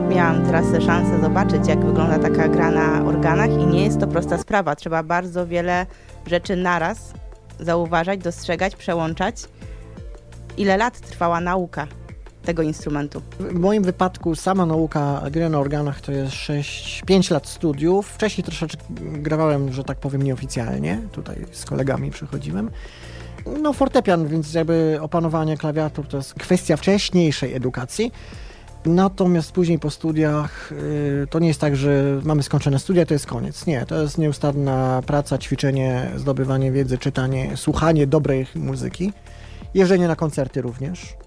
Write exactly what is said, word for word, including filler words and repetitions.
Miałam teraz szansę zobaczyć, jak wygląda taka gra na organach i nie jest to prosta sprawa. Trzeba bardzo wiele rzeczy naraz zauważać, dostrzegać, przełączać. Ile lat trwała nauka tego instrumentu? W moim wypadku sama nauka gry na organach to jest sześć pięć lat studiów. Wcześniej troszeczkę grałem, że tak powiem, nieoficjalnie. Tutaj z kolegami przychodziłem. No fortepian, więc jakby opanowanie klawiatur to jest kwestia wcześniejszej edukacji. Natomiast później po studiach yy, to nie jest tak, że mamy skończone studia, to jest koniec. Nie, to jest nieustanna praca, ćwiczenie, zdobywanie wiedzy, czytanie, słuchanie dobrej muzyki, jeżdżenie na koncerty również.